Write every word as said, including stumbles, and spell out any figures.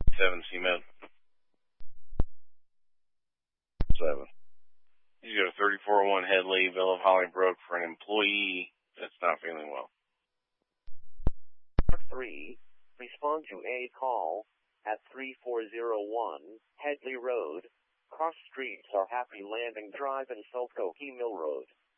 Seven C-Med. Seven. You got a thirty-four oh one Headley, Villa of Hollybrook for an employee that's not feeling well. three. Respond to a call at three four zero one Headley Road. Cross streets are Happy Landing Drive and Silkoki Mill Road.